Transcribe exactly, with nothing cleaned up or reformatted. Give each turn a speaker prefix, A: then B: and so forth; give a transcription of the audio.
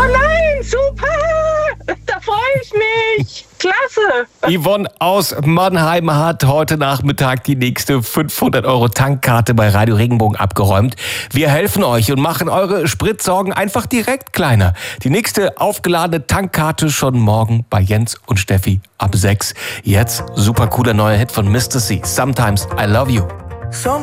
A: nein, super! Da freue ich mich. Klasse.
B: Yvonne aus Mannheim hat heute Nachmittag die nächste fünfhundert Euro Tankkarte bei Radio Regenbogen abgeräumt. Wir helfen euch und machen eure Spritsorgen einfach direkt kleiner. Die nächste aufgeladene Tankkarte schon morgen bei Jens und Steffi ab sechs. Jetzt super cooler neuer Hit von Mister C. Sometimes I Love You.